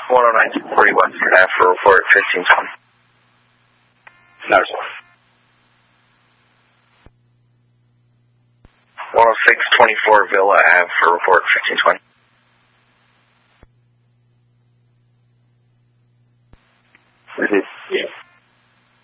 10940 Western Ave for report 1520. Numbers off. 10624 Villa Ave for report 1520. This is